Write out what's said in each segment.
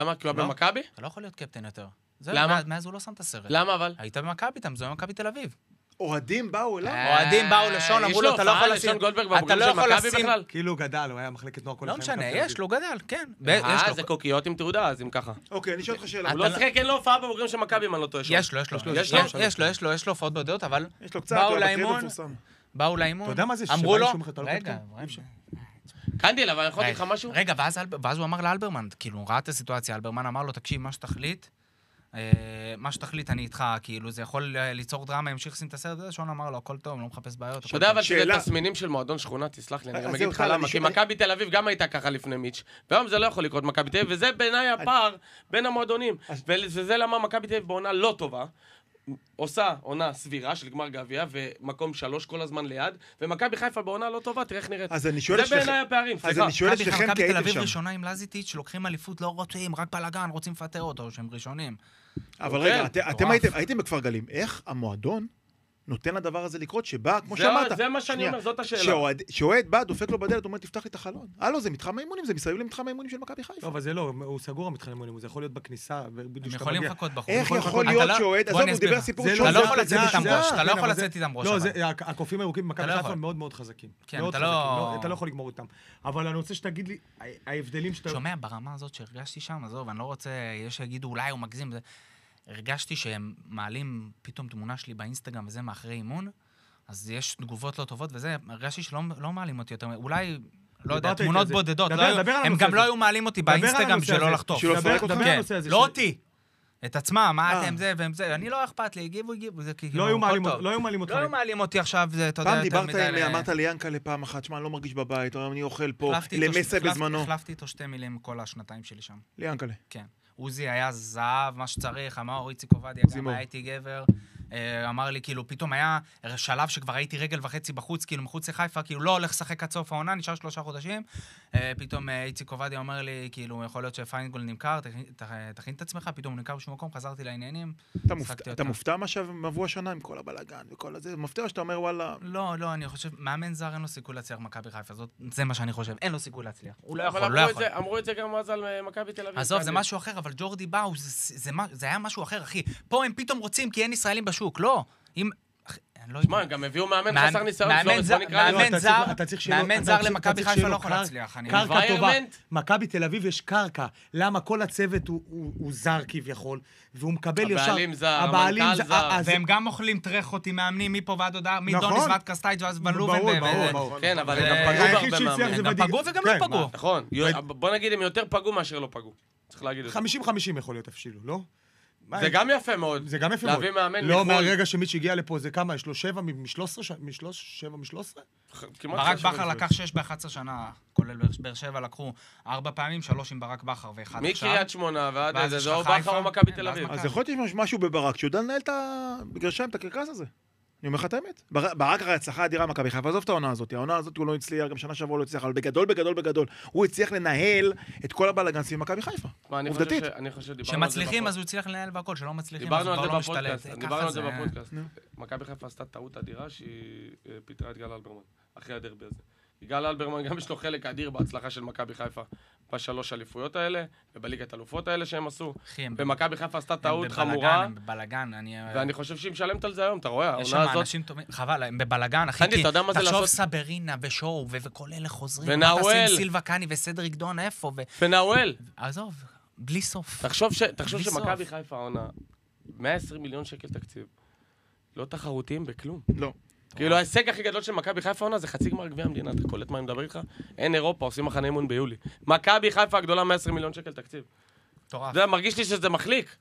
למה? כי הוא היה במכבי? אתה לא יכול להיות קפטן יותר. למה? מאז הוא לא שם את הסרט. למה אבל? היית במכבי, אתה מזוהה במכבי תל אביב. אוהדים באו אליו? אוהדים באו לשון, אמרו לו, אתה לא יכול לשים... לשון גולדברג בבוגרים של מכבי בכלל? כאילו הוא גדל, הוא היה מחלקת נוער כל לא החיים. משנה, יש לו גדל, כן. זה קוקיות עם תעודה, אז אם ככה. אוקיי, אני שואל אותך שאלה. הוא לא שחק, אין לו הופעה בבוגרים של מכבי, אם אני לא טועה. יש לו הופעות בודדות, אבל יש לו קצת, הוא היה בקרב מפורסם. באו לאימון, אתה יודע מה זה? אמרו לו, אתה לא רגע, קנדיל, אבל אני יכול להגיד לך משהו? רגע, ואז הוא אמר לאלברמן, כאילו, הוא ראה את הסיטואציה, אלברמן אמר לו, תקשיב, מה שתחליט אני איתך, כאילו, זה יכול ליצור דרמה, ימשיך לשים את הסרט הזה, שון אמר לו, הכל טוב, לא מחפש בעיות. אתה יודע אבל שזה תסמינים של מועדון שכונה, תסלח לי, אני גם אגיד לך למה, כי מכבי תל אביב גם הייתה ככה לפני מיץ', והיום זה לא יכול לקרות מכבי תל אביב, וזה בעיניי הפער בין המועדונים, וזה למה מכבי תל אביב בעונה לא טובה, עושה עונה סבירה של גמר גביע, ומקום 3 כל הזמן ליד, ומכבי חיפה בעונה לא טובה, תראה איך נראית. זה בעיניי הפערים, סליחה. אז אני שואל אתכם כי מכבי תל הייתם אביב שם. ראשונה עם לזיטיץ' שלוקחים אליפות, לא רוצים, רק בלגן, רוצים לפטר אותו, שהם ראשונים. אבל רגע, אתם הייתם בכפר גלים. איך המועדון נותן לדבר הזה לקרות, שבא, כמו שאמרת... זה מה שאני אומר, זאת השאלה. שאוהד בא, דופק לו בדלת, אומר, תפתח לי את החלון. הלו, זה מתחם האימונים, זה מסביב למתחם האימונים של מכבי חיפה. לא, אבל זה לא, הוא סגור המתחם האימונים, זה יכול להיות בכניסה, הם יכולים לחכות בחוץ. איך יכול להיות שאוהד... עזוב, הוא דיבר סיפור אתה לא יכול לצאת איתם ראש, אתה לא יכול לצאת איתם ראש. לא, הקופים הירוקים במכבי חיפה מאוד מאוד חזקים. כן, אתה לא יכול לגמור איתם. אבל אני רוצה שתגיד לי, ההבדלים שאתה... שומע, ברמה הזאת שהרגשתי שם, עזוב, אני לא רוצה, יש שיגידו, אולי הוא מגזים, הרגשתי שהם מעלים פתאום תמונה שלי באינסטגרם וזה מאחרי אימון, אז יש תגובות לא טובות וזה, הרגשתי שלא מעלים אותי יותר, אולי, לא יודע, תמונות בודדות, הם גם לא היו מעלים אותי באינסטגרם בשביל לא לחטוף. לא אותי. את עצמם, מה אתם זה והם זה, אני לא אכפת לי, הגיבו, זה כאילו... לא היו מעלים אותך. לא היו מעלים אותי עכשיו, זה, אתה יודע, פעם דיברת עם, אמרת לי ינקלה פעם אחת, שמה, אני לא מרגיש בבית, אני אוכל פה, למסה בזמנו. החלפתי איתו 2 מילים כל השנתיים שלי שם. ליאנקלה. כן. עוזי היה זהב, מה שצריך, אמר איציק עובדיה, גם הייתי גבר. אמר לי, כאילו, פתאום היה שלב שכבר הייתי רגל וחצי בחוץ, כאילו, מחוץ לחיפה, כאילו, לא הולך לשחק עד סוף העונה, נשאר 3 חודשים. פתאום איציק עובדיה אומר לי, כאילו, יכול להיות שפיינגול נמכר, תכין את עצמך, פתאום הוא נמכר בשום מקום, חזרתי לעניינים. אתה מופתע מה שעברו השנה עם כל הבלגן וכל הזה? מופתע שאתה אומר, וואלה... לא, אני חושב, מאמן זר אין לו סיכוי להצליח מכבי חיפה, זה מה שאני חושב, אין לו סיכוי להצליח. הוא לא יכול. אמרו את זה גם אז על מכבי תל אביב. עזוב, זה משהו אחר, אבל ג'ורדי באו, זה היה משהו אחר, אחי. פה הם פתאום רוצים, כי אין ישראלים בשוק, לא. שמע, הם גם הביאו מאמן חסר ניסיון, מאמן זר למכבי חיפה לא יכול להצליח. קרקע טובה. מכבי תל אביב יש קרקע. למה כל הצוות הוא זר כביכול, והוא מקבל ישר... הבעלים זר, המנכ"ל זר. והם גם אוכלים טרח אותי מאמנים מפה ועד הודעה, מדוניס ועד קסטייץ' ואז ון לובן. כן, אבל הם גם פגעו בהרבה מאמנים. הם גם פגעו וגם לא פגעו. נכון. בוא נגיד, הם יותר פגעו מאשר לא פגעו. צריך להגיד את זה. 50-50 יכול להיות אפילו, לא? זה גם יפה מאוד. זה גם יפה מאוד. להביא מאמן לא, מהרגע שמיץ' הגיע לפה, זה כמה? יש לו 7 מ-13? ברק בכר לקח 6 ב-11 שנה, כולל באר שבע לקחו 4 פעמים, 3 עם ברק בכר ו1 עכשיו. מקריית שמונה ועד זה או בכר או מכבי תל אביב. אז יכול להיות משהו בברק, שיודע לנהל בגרשיים את הקרקס הזה. אני אומר לך את האמת. ברק הרי הצלחה אדירה מכבי חיפה, עזוב את העונה הזאת. העונה הזאת הוא לא הצליח, גם שנה שעברה לא הצליח, אבל בגדול, הוא הצליח לנהל את כל הבלגן סביב מכבי חיפה. עובדתית. שמצליחים אז הוא הצליח לנהל והכל, שלא מצליחים אז הוא כבר לא משתלט. דיברנו על זה בפודקאסט. מכבי חיפה עשתה טעות אדירה שהיא פיטרה את גל אלברמן, אחרי הדרבי הזה. גל אלברמן גם יש לו חלק אדיר בהצלחה של מכבי חיפה ב3 אליפויות האלה, ובליגת אלופות האלה שהם עשו. ומכבי חיפה עשתה טעות חמורה. הם בבלגן, ואני חושב שהיא משלמת על זה היום, אתה רואה? יש שם אנשים טובים, חבל, הם בבלגן, אחי, תחשוב סברינה ושואו, וכל אלה חוזרים. ונאואל. סילבה קני וסדריק דון, איפה? ונאואל. עזוב, בלי סוף. תחשוב שמכבי חיפה עונה 120 מיליון שקל תקציב. לא תחרותיים בכלום. לא. כאילו ההישג הכי גדול של מכבי חיפה עונה זה חצי גמר גביע המדינה, אתה קולט מה אני מדבר איתך? אין אירופה, עושים מחנה אימון ביולי. מכבי חיפה הגדולה 120 מיליון שקל תקציב. מטורף. זה מרגיש לי שזה מחליק.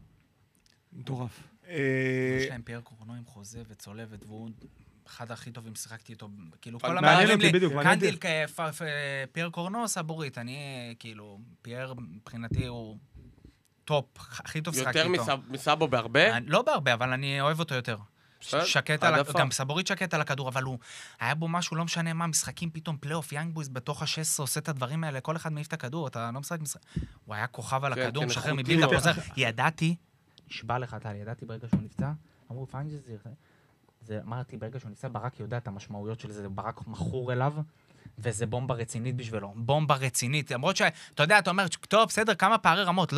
מטורף. יש להם פייר קורנו עם חוזה וצולבת, והוא אחד הכי טובים, שיחקתי איתו, כאילו כל המערבים לי, קנדיל פייר קורנו סבורית, אני כאילו, פייר מבחינתי הוא טופ, הכי טוב שיחקתי איתו. יותר מסאבו בהרבה? לא בהרבה, אבל אני אוהב אותו יותר. שקט על, גם סבורית שקט על הכדור, אבל הוא היה בו משהו, לא משנה מה, משחקים פתאום פלייאוף, יאנג בויז בתוך ה-16 עושה את הדברים האלה, כל אחד מעיף את הכדור, אתה לא משחק, הוא היה כוכב על הכדור, משחרר מבלתה, חוזר, ידעתי, נשבע לך, ידעתי ברגע שהוא נפצע, אמרו, פיינג'זיר, אמרתי ברגע שהוא נפצע, ברק יודע את המשמעויות של זה, ברק מכור אליו, וזה בומבה רצינית בשבילו. בומבה רצינית. למרות שאתה יודע, אתה אומר, טוב, בסדר, כמה פערי רמות.